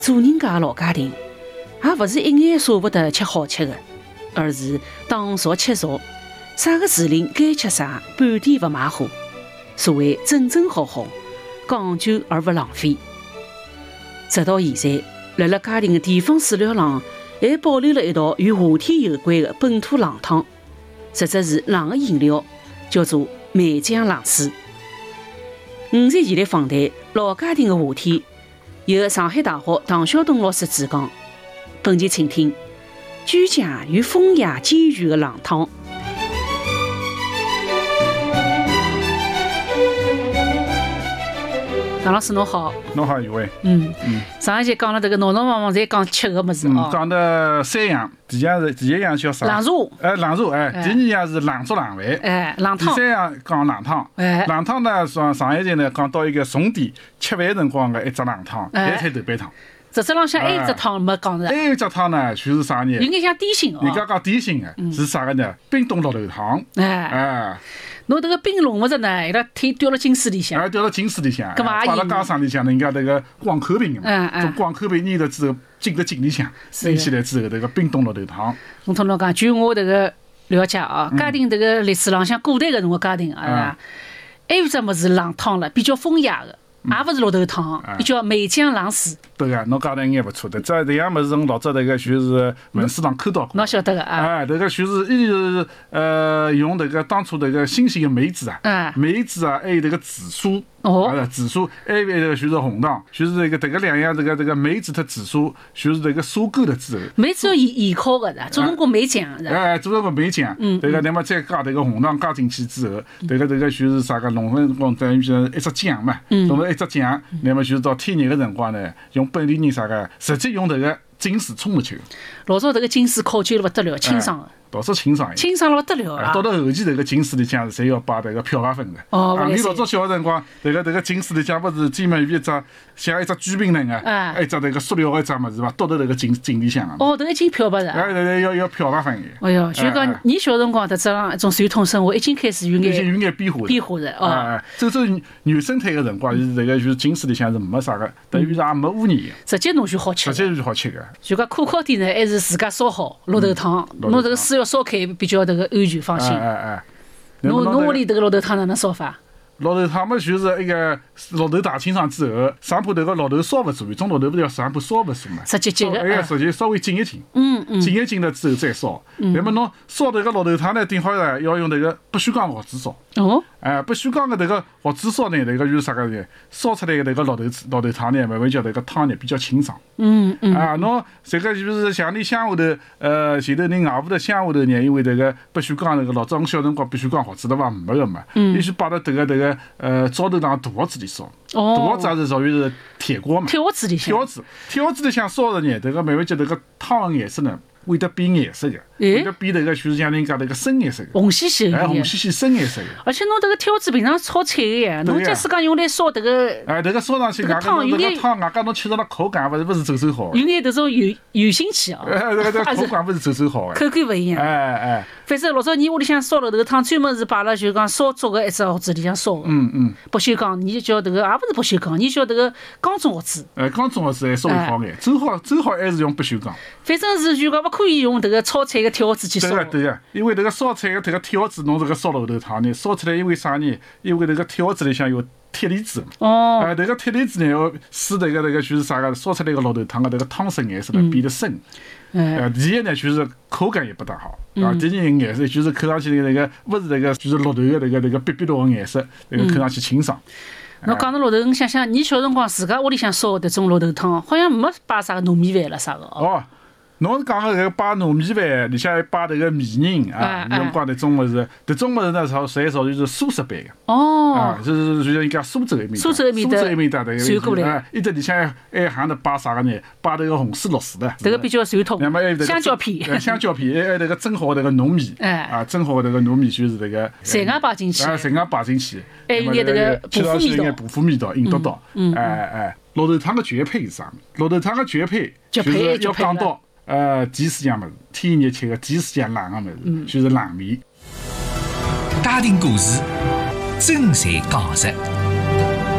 做人家的老家庭，也勿是一眼舍不得吃好吃的，而是当造吃造，啥个时令该吃啥，半点勿马虎。所谓整整好好，讲究而勿浪费。直到现在，辣辣家庭的地方饲料上，还保留了一道与夏天有关的本土冷汤，实质是冷的饮料，叫做梅浆冷水。5站前来访谈老家庭的夏天，由上海大学唐晓东老师主讲。本期请听居家与风雅兼具的冷汤。唐老师侬好。 侬好，一位。 上一节讲了这个闹闹忙忙，侪讲吃的么子哦。 讲的3样，第一样叫啥？ 冷茶。 冷茶。第2样是冷粥冷饭。 冷汤。 第3样讲冷汤。冷汤呢，上一节呢讲到一个重点，吃饭辰光的一只冷汤，白菜豆瓣汤。 这只浪向还有一只汤没讲着。 还有一只汤呢，就是啥呢？ 有眼像点心哦。 人家讲点心的是啥个呢？冰冻绿豆汤。 侬这个冰弄勿着呢，伊拉腿掉了金水里向。 掉了金水里向。 摆辣家上里向，人家那个广口瓶嘛，从广口瓶捏了之后进了井里向，拎起来之后，这个冰冻绿豆汤。 侬听侬讲，据我这个了解啊，家庭这个历史浪向，古代个辰光家庭啊，还有只么子冷汤了，比较风雅的。也勿是绿豆汤，伊叫梅浆冷水。 对个，侬讲得应该勿错的。这样物事从老早那个就是文书上看到过。 侬晓得个啊？ 这个就是一就是用这个当初这个新鲜的梅子啊，梅子啊，还有这个紫苏。紫苏还有这个就是红糖，就是这个2样这个梅子和紫苏，就是这个收购了之后。 梅子要盐烤的的，做成过梅浆的。 做成过梅浆。那么再加这个红糖加进去之后，这个就是啥个弄成等于是一只酱嘛，弄成一只酱，那么就是到天热的辰光呢，用本地人啥个直接用这个金水冲下去。 老早这个金水考究了不得了，清爽的。 倒是清爽， 清爽了不得了啊！ 到后期这个金水里向侪要摆这个漂白粉的。你老早小的辰光，这个金水里向不是专门有一只像一只居冰人啊，一只这个塑料的一只么子吧，倒到这个井里向啊。 这个已经漂白的。 要漂白粉的。 哎哟，就讲你小辰光的这样一种传统生活，已经开始有眼变化的。 这原生态的辰光，这个就是金水里向是没啥个，等于是也没污染的。 直接侬就好吃。 直接就好吃的。 就讲可靠点呢，还是自家烧好绿豆汤，侬这个水要烧开比较这个安全放心。侬屋里这个绿豆汤哪能烧法？ 绿豆汤嘛，就是一个绿豆打清爽之后，上铺这个绿豆烧不足，种绿豆不是要上铺烧不熟嘛？ 直接的。 直接稍微浸一浸。浸一浸了之后再烧。那么侬烧这个绿豆汤呢，顶好呢要用这个不锈钢鑊子烧。不锈钢的这个鑊子烧呢，这个就是啥个呢？烧出来的这个绿豆汤呢，慢慢叫这个汤呢比较清爽。侬这个就是像你乡下头，前头你外屋头乡下头呢，因为这个不锈钢那个老早我小辰光不锈钢鑊子对伐没个嘛，必须摆到这个灶头上大锅子里烧。大锅子也是属于是铁锅嘛。 铁锅子里向烧的呢，这个慢慢叫这个汤的颜色呢。会得变颜色的，会得变这个就是像人家那个深颜色的， 红兮兮的， 红兮兮深颜色的。 而且侬这个挑子平常炒菜的呀，侬假使讲用来烧这个， 这个烧上去，这个汤外加侬吃到了口感不是走手好， 有眼这种有腥气啊， 这个口感不是走手好， 口感不一样。反正老早你屋里向烧绿豆汤，专门是摆了就讲烧竹的一只锅子里向烧的。不锈钢，你叫这个也不是不锈钢，你叫这个钢种锅子。 钢种锅子还稍微好眼，最好还是用不锈钢。 反正是就讲不可以用这个炒菜的挑子去烧。 对个，因为这个烧菜的这个挑子，侬这个烧绿豆汤呢，烧出来因为啥呢？因为这个挑子里向有铁离子嘛。这个铁离子呢，要使这个就是啥个烧出来的绿豆汤的这个汤色颜色呢变得深。第一呢，就是口感也不大好。第二颜色就是看上去那个不是那个就是绿豆的那个碧碧绿的颜色，那个看上去清爽。 侬讲到绿豆，你想想，你小辰光自家屋里向烧的这种绿豆汤，好像没摆啥个糯米饭了啥个哦。 侬讲个摆糯米饭，里向还摆这个米仁用光那种物事，这种物事呢，属于是苏式版的。就是人家苏州一面的传过来。 一直里向还含着摆啥个呢？摆这个红丝绿丝的。 这个比较传统。 那么香蕉片。 香蕉片，还那个蒸好那个糯米。蒸好那个糯米就是这个。 菜芽摆进去。 菜芽摆进去。 还有点那个吃上去有点腐味道，引得到。绿豆汤的绝配是啥？绿豆汤的绝配就是要讲到。几时样么子？天热吃个几时样冷个么子，就是冷面。 家庭故事，真才讲实。